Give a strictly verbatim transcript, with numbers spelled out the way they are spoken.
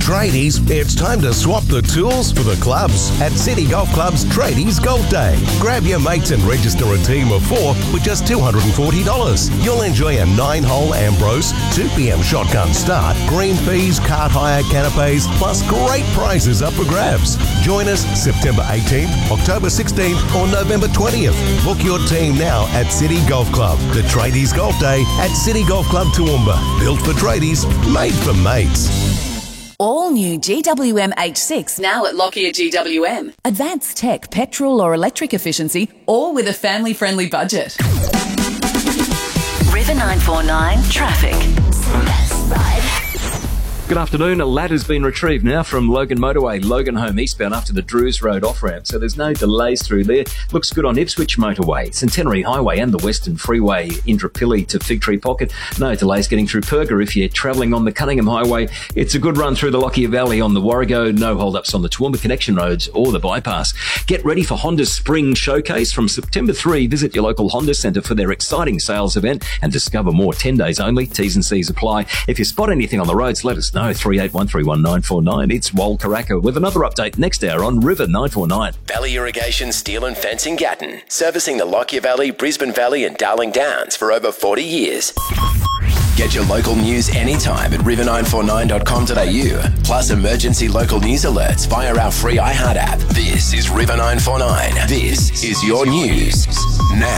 Tradies, it's time to swap the tools for the clubs at City Golf Club's Tradies Golf Day. Grab your mates and register a team of four with just two hundred forty dollars. You'll enjoy a nine-hole Ambrose, two p.m. shotgun start, green fees, cart hire, canapes, plus great prizes up for grabs. Join us September eighteenth, October sixteenth or November twentieth. Book your team now at City Golf Club. The Tradies Golf Day at City Golf Club Toowoomba. Built for tradies, made for mates. All new G W M H six now at Lockyer G W M. Advanced tech, petrol or electric efficiency, all with a family-friendly budget. River nine four nine traffic. Good afternoon. A ladder's been retrieved now from Logan Motorway, Logan Home eastbound after the Drews Road off-ramp, so there's no delays through there. Looks good on Ipswich Motorway, Centenary Highway and the Western Freeway, Indooroopilly to Fig Tree Pocket. No delays getting through Perga if you're travelling on the Cunningham Highway. It's a good run through the Lockyer Valley on the Warrego. No hold-ups on the Toowoomba Connection Roads or the bypass. Get ready for Honda's Spring Showcase from September third. Visit your local Honda Centre for their exciting sales event and discover more. ten days only. T's and C's apply. If you spot anything on the roads, let us know. three eight one three one nine four nine. It's Wal Karaka with another update next hour on River nine four nine. Valley Irrigation Steel and Fencing Gatton, servicing the Lockyer Valley, Brisbane Valley and Darling Downs for over forty years. Get your local news anytime at river nine four nine dot com dot a u, plus emergency local news alerts via our free iHeart app. This is River nine four nine. This is your news now.